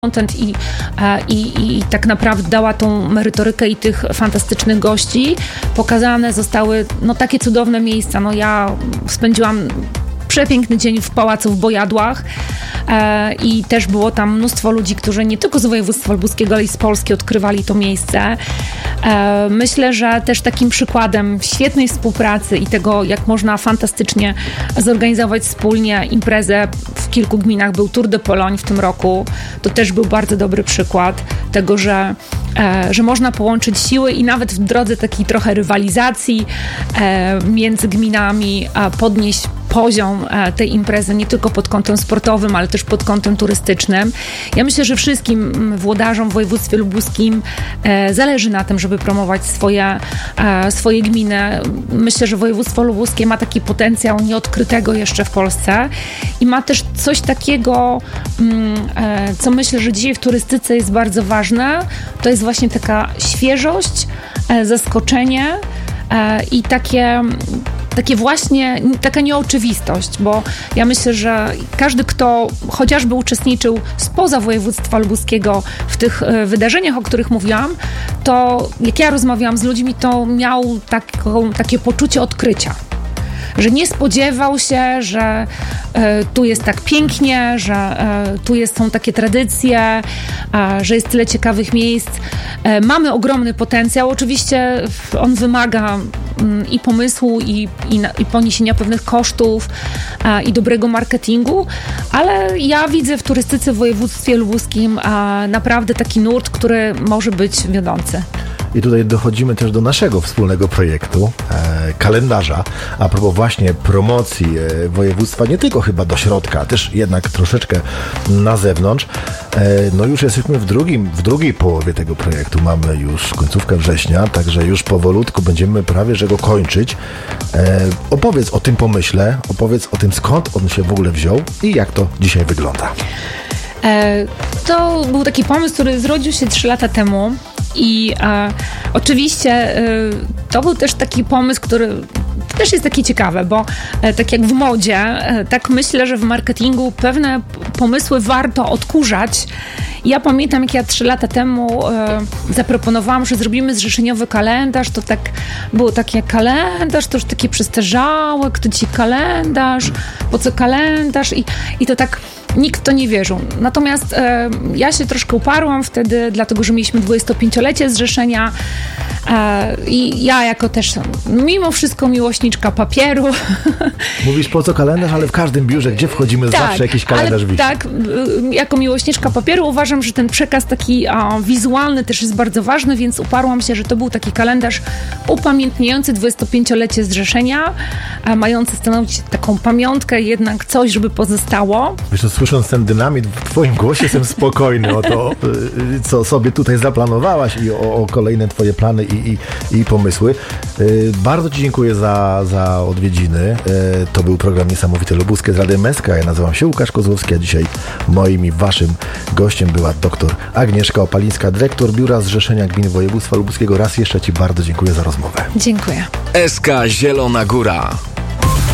content i tak naprawdę dała tą merytorykę i tych fantastycznych gości. Pokazane zostały takie cudowne miejsca. Ja spędziłam przepiękny dzień w pałacu w Bojadłach i też było tam mnóstwo ludzi, którzy nie tylko z województwa lubuskiego, ale i z Polski odkrywali to miejsce. Myślę, że też takim przykładem świetnej współpracy i tego, jak można fantastycznie zorganizować wspólnie imprezę w kilku gminach, był Tour de Pologne w tym roku. To też był bardzo dobry przykład tego, że można połączyć siły i nawet w drodze takiej trochę rywalizacji między gminami podnieść poziom tej imprezy nie tylko pod kątem sportowym, ale też pod kątem turystycznym. Ja myślę, że wszystkim włodarzom w województwie lubuskim zależy na tym, żeby promować swoje gminy. Myślę, że województwo lubuskie ma taki potencjał nieodkrytego jeszcze w Polsce i ma też coś takiego, co myślę, że dzisiaj w turystyce jest bardzo ważne. To jest właśnie taka świeżość, zaskoczenie i taka nieoczywistość, bo ja myślę, że każdy, kto chociażby uczestniczył spoza województwa lubuskiego w tych wydarzeniach, o których mówiłam, to jak ja rozmawiałam z ludźmi, to miał takie poczucie odkrycia. Że nie spodziewał się, że tu jest tak pięknie, że tu są takie tradycje, że jest tyle ciekawych miejsc. Mamy ogromny potencjał. Oczywiście on wymaga i pomysłu, i poniesienia pewnych kosztów, i dobrego marketingu, ale ja widzę w turystyce w województwie lubuskim naprawdę taki nurt, który może być wiodący. I tutaj dochodzimy też do naszego wspólnego projektu, kalendarza, a propos właśnie promocji województwa, nie tylko chyba do środka, też jednak troszeczkę na zewnątrz. Już jesteśmy w drugiej połowie tego projektu, mamy już końcówkę września, także już powolutku będziemy prawie że go kończyć. Opowiedz o tym pomyśle, opowiedz o tym, skąd on się w ogóle wziął i jak to dzisiaj wygląda. To był taki pomysł, który zrodził się 3 lata temu. I oczywiście to był też taki pomysł, który też jest taki ciekawy, bo tak jak w modzie, tak myślę, że w marketingu pewne pomysły warto odkurzać. Ja pamiętam, jak ja 3 lata temu zaproponowałam, że zrobimy zrzeszeniowy kalendarz, to tak było takie kalendarz, to już takie przestarzałe, kto ci kalendarz, po co kalendarz i to tak nikt w to nie wierzył. Natomiast ja się troszkę uparłam wtedy, dlatego że mieliśmy 25-lecie zrzeszenia i ja jako też mimo wszystko miłośniczka papieru. Mówisz po co kalendarz, ale w każdym biurze, gdzie wchodzimy, zawsze jakiś kalendarz wisi. Tak, jako miłośniczka papieru uważam, że ten przekaz taki wizualny też jest bardzo ważny, więc uparłam się, że to był taki kalendarz upamiętniający 25-lecie zrzeszenia, mający stanowić taką pamiątkę, jednak coś, żeby pozostało. Wiesz, słysząc ten dynamit w twoim głosie, jestem spokojny o to, co sobie tutaj zaplanowałaś i o kolejne twoje plany i pomysły. Bardzo ci dziękuję za odwiedziny. To był program Niesamowite Lubuskie z Radiem SK. Ja nazywam się Łukasz Kozłowski, a dzisiaj moim i waszym gościem była dr Agnieszka Opalińska, dyrektor Biura Zrzeszenia Gmin Województwa Lubuskiego. Raz jeszcze ci bardzo dziękuję za rozmowę. Dziękuję. SK Zielona Góra.